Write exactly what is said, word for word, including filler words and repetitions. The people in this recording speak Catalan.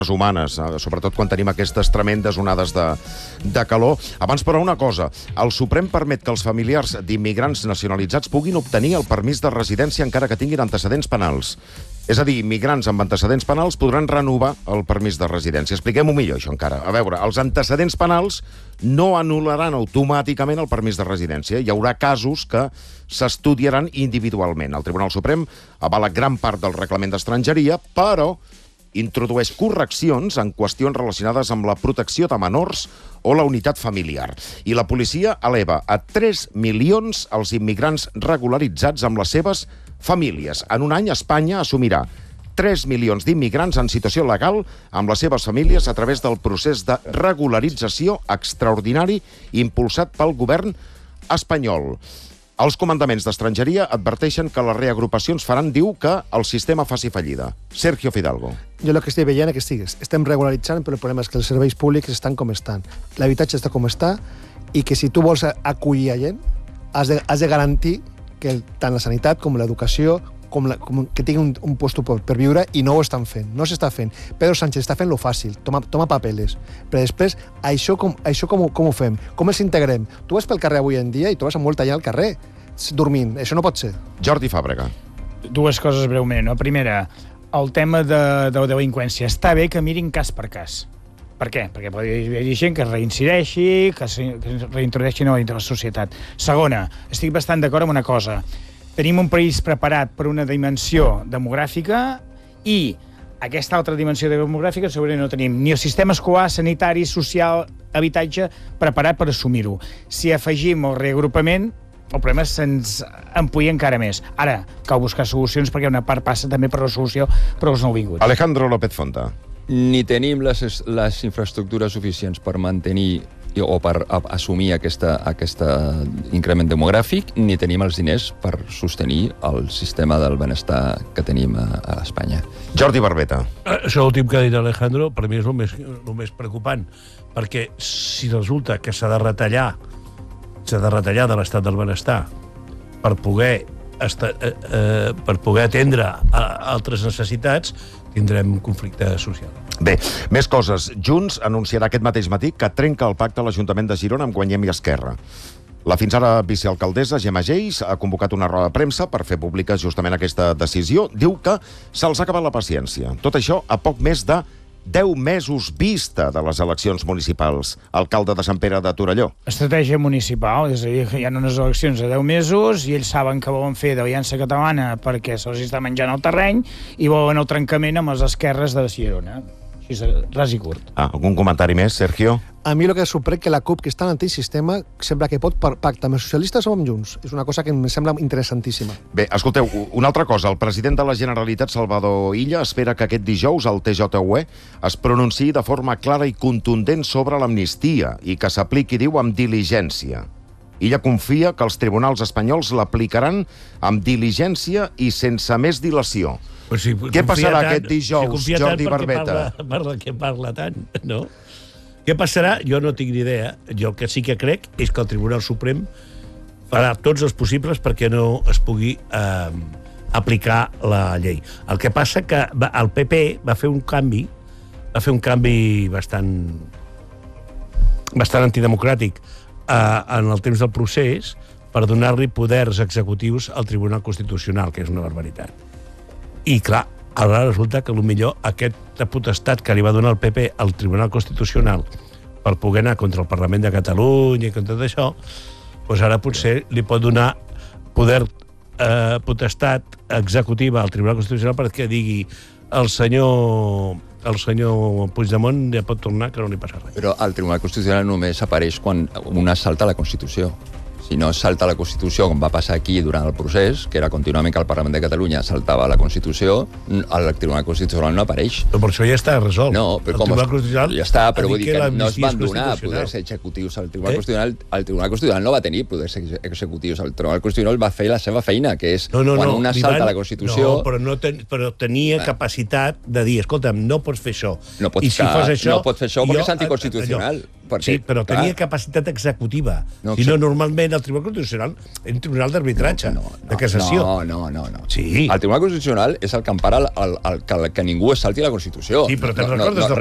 humanes, sobretot quan tenim aquestes tremendes onades de, de calor. Abans, però, una cosa. El Suprem permet que els familiars d'immigrants nacionalitzats puguin obtenir el permís de residència encara que tinguin antecedents penals. És a dir, immigrants amb antecedents penals podran renovar el permís de residència. Expliquem-ho millor, això encara. A veure, els antecedents penals no anul·laran automàticament el permís de residència. Hi haurà casos que s'estudiaran individualment. El Tribunal Suprem avala gran part del reglament d'estrangeria, però introdueix correccions en qüestions relacionades amb la protecció de menors o la unitat familiar. I la policia eleva a tres milions els immigrants regularitzats amb les seves famílies. En un any, Espanya assumirà tres milions d'immigrants en situació legal amb les seves famílies a través del procés de regularització extraordinari impulsat pel govern espanyol. Els comandaments d'estrangeria adverteixen que les reagrupacions faran, diu, que el sistema faci fallida. Sergio Fidalgo. Jo el que estic veient és que estigues. Estem regularitzant, però el problema és que els serveis públics estan com estan. L'habitatge està com està i que si tu vols acollir a gent, has de, has de garantir que tant la sanitat com l'educació com, la, com que tingui un, un lloc per, per viure, i no ho estan fent, no s'està fent. Pedro Sánchez està fent lo fàcil, toma, toma papeles, però després això, com, això com, com ho fem? Com els integrem? Tu vas pel carrer avui en dia i trobes molta gent al carrer dormint, això no pot ser. Jordi Fàbrega. Dues coses breument. La primera, el tema de, de la delinqüència. Està bé que mirin cas per cas. Per què? Perquè pot haver gent que reincideixi, que es reintrodueixi no dintre la societat. Segona, estic bastant d'acord amb una cosa. Tenim un país preparat per una dimensió demogràfica i aquesta altra dimensió demogràfica segurament no tenim ni el sistema escolar, sanitari, social, habitatge preparat per assumir-ho. Si afegim el reagrupament, el problema se'ns ampolla encara més. Ara, cal buscar solucions perquè una part passa també per la solució per als nouvinguts. Alejandro López Fonta. Ni tenim les, les infraestructures suficients per mantenir o per assumir aquesta, aquest increment demogràfic, ni tenim els diners per sostenir el sistema del benestar que tenim a, a Espanya. Jordi Barbeta. Això últim que ha dit Alejandro, per mi és el més, el més preocupant, perquè si resulta que s'ha de retallar s'ha de retallar de l'estat del benestar per poder, estar, eh, eh, per poder atendre a altres necessitats, tindrem un conflicte social. Bé, més coses. Junts anunciarà aquest mateix matí que trenca el pacte a l'Ajuntament de Girona amb Guanyem i Esquerra. La fins ara vicealcaldessa Gemma Geis ha convocat una roda de premsa per fer pública justament aquesta decisió. Diu que se'ls ha acabat la paciència. Tot això a poc més de deu mesos vista de les eleccions municipals. Alcalde de Sant Pere de Torelló. Estratègia municipal, és a dir, hi ha unes eleccions de deu mesos i ells saben que volen fer d'Aliança Catalana perquè se'ls està menjant el terreny i volen el trencament amb les esquerres de Girona. Així, ras i curt. Ah, algun comentari més, Sergio? A mi el que sorprèn que la CUP, que està en l'antisistema, sembla que pot pactar amb els socialistes o amb Junts. És una cosa que em sembla interessantíssima. Bé, escolteu, una altra cosa. El president de la Generalitat, Salvador Illa, espera que aquest dijous el T J U E es pronunciï de forma clara i contundent sobre l'amnistia i que s'apliqui, diu, amb diligència. Illa confia que els tribunals espanyols l'aplicaran amb diligència i sense més dilació. Pues si Què passarà tant, aquest dijous, si Jordi Barbeta? Parla, parla que parla tant, no? Què passarà? Jo no tinc ni idea. Jo el que sí que crec és que el Tribunal Suprem farà tots els possibles perquè no es pugui eh, aplicar la llei. El que passa que va, el P P va fer un canvi, va fer un canvi bastant, bastant antidemocràtic eh, en el temps del procés per donar-li poders executius al Tribunal Constitucional, que és una barbaritat. I, clar, ara resulta que potser aquesta potestat que li va donar el P P al Tribunal Constitucional per poder anar contra el Parlament de Catalunya i contra tot això, doncs ara potser li pot donar poder, eh, potestat executiva al Tribunal Constitucional perquè digui el senyor, el senyor Puigdemont ja pot tornar, que no li passa res. Però el Tribunal Constitucional només apareix quan una salta la Constitució. Si no salta la Constitució, com va passar aquí durant el procés, que era contínuament que el Parlament de Catalunya saltava la Constitució, el Tribunal Constitucional no apareix. Però per això ja està resolt. No, però el com Tribunal Constitucional ja està, però vull dir que no es van és donar poders executius al Tribunal eh? Constitucional. El Tribunal Constitucional no va tenir poders executius. El Tribunal Constitucional va fer la seva feina, que és no, no, quan no, una van, salta la Constitució... No, però, no ten, però tenia ah. capacitat de dir, escolta'm, no pots fer això. No pots, I si fas això, no pots fer això perquè jo, és anticonstitucional. Allò, perquè, sí, però tenia clar, capacitat executiva. No, Si no, exacte. normalment el Tribunal Constitucional és un tribunal d'arbitratge, no, no, de cassació. No, no, no, no. Sí. El Tribunal Constitucional és el que empara el, el, el, que, que ningú es salti la Constitució. Sí, però te'n no, recordes no, del